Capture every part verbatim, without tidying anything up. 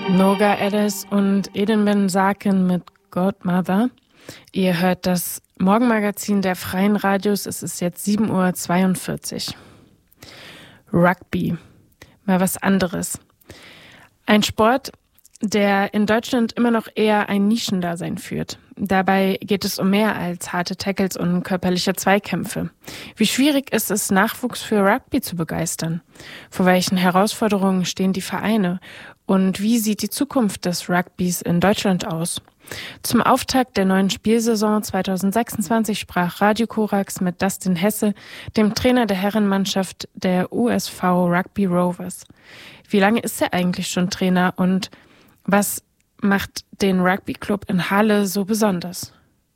Noga Edes und Edin Ben Saken mit Godmother. Ihr hört das Morgenmagazin der Freien Radios. Es ist jetzt sieben Uhr zweiundvierzig. Rugby. Mal was anderes. Ein Sport, der in Deutschland immer noch eher ein Nischendasein führt. Dabei geht es um mehr als harte Tackles und körperliche Zweikämpfe. Wie schwierig ist es, Nachwuchs für Rugby zu begeistern? Vor welchen Herausforderungen stehen die Vereine? Und wie sieht die Zukunft des Rugbys in Deutschland aus? Zum Auftakt der neuen Spielsaison zwanzig sechsundzwanzig sprach Radio Korax mit Dustin Hesse, dem Trainer der Herrenmannschaft der U S V Rugby Rovers. Wie lange ist er eigentlich schon Trainer und was macht den Rugby-Club in Halle so besonders?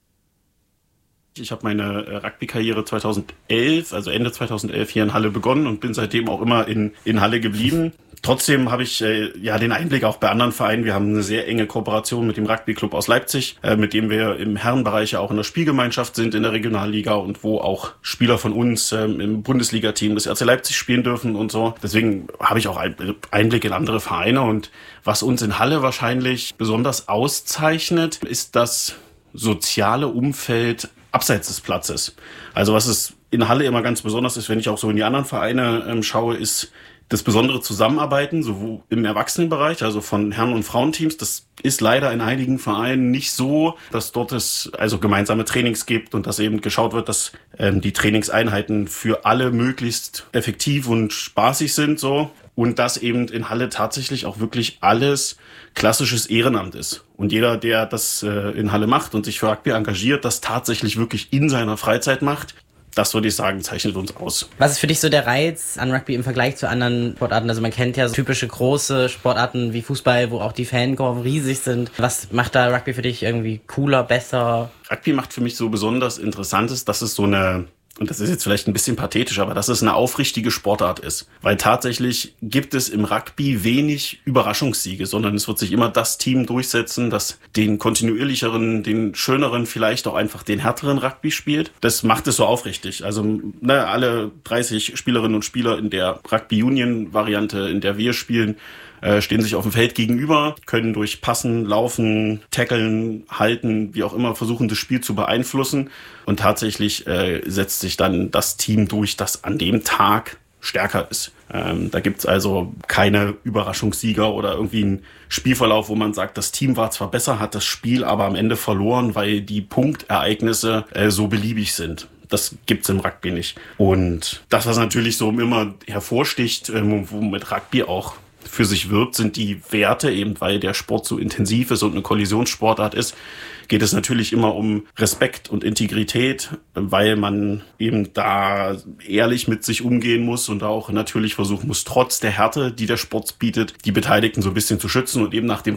Ich habe meine Rugby-Karriere zweitausendelf, also Ende zweitausendelf hier in Halle begonnen und bin seitdem auch immer in, in Halle geblieben. Trotzdem habe ich äh, ja den Einblick auch bei anderen Vereinen. Wir haben eine sehr enge Kooperation mit dem Rugby-Club aus Leipzig, äh, mit dem wir im Herrenbereich ja auch in der Spielgemeinschaft sind in der Regionalliga und wo auch Spieler von uns äh, im Bundesliga-Team des R C Leipzig spielen dürfen und so. Deswegen habe ich auch Einblick in andere Vereine. Und was uns in Halle wahrscheinlich besonders auszeichnet, ist das soziale Umfeld abseits des Platzes. Also was es in Halle immer ganz besonders ist, wenn ich auch so in die anderen Vereine ähm, schaue, ist das besondere Zusammenarbeiten, sowohl im Erwachsenenbereich, also von Herren- und Frauenteams. Das ist leider in einigen Vereinen nicht so, dass dort es also gemeinsame Trainings gibt und dass eben geschaut wird, dass ähm, die Trainingseinheiten für alle möglichst effektiv und spaßig sind, so. Und dass eben in Halle tatsächlich auch wirklich alles klassisches Ehrenamt ist. Und jeder, der das äh, in Halle macht und sich für Rugby engagiert, das tatsächlich wirklich in seiner Freizeit macht, das würde ich sagen, zeichnet uns aus. Was ist für dich so der Reiz an Rugby im Vergleich zu anderen Sportarten? Also man kennt ja so typische große Sportarten wie Fußball, wo auch die Fankurven riesig sind. Was macht da Rugby für dich irgendwie cooler, besser? Rugby macht für mich so besonders Interessantes, dass es so eine, und das ist jetzt vielleicht ein bisschen pathetisch, aber dass es eine aufrichtige Sportart ist. Weil tatsächlich gibt es im Rugby wenig Überraschungssiege, sondern es wird sich immer das Team durchsetzen, das den kontinuierlicheren, den schöneren, vielleicht auch einfach den härteren Rugby spielt. Das macht es so aufrichtig. Also ne, alle dreißig Spielerinnen und Spieler in der Rugby-Union-Variante, in der wir spielen, stehen sich auf dem Feld gegenüber, können durch Passen, Laufen, Tackeln, Halten, wie auch immer, versuchen, das Spiel zu beeinflussen. Und tatsächlich äh, setzt sich dann das Team durch, das an dem Tag stärker ist. Ähm, da gibt's also keine Überraschungssieger oder irgendwie einen Spielverlauf, wo man sagt, das Team war zwar besser, hat das Spiel aber am Ende verloren, weil die Punktereignisse äh, so beliebig sind. Das gibt's im Rugby nicht. Und das, was natürlich so immer hervorsticht, äh, womit Rugby auch für sich wirbt, sind die Werte, eben weil der Sport so intensiv ist und eine Kollisionssportart ist, geht es natürlich immer um Respekt und Integrität, weil man eben da ehrlich mit sich umgehen muss und auch natürlich versuchen muss, trotz der Härte, die der Sport bietet, die Beteiligten so ein bisschen zu schützen und eben nach dem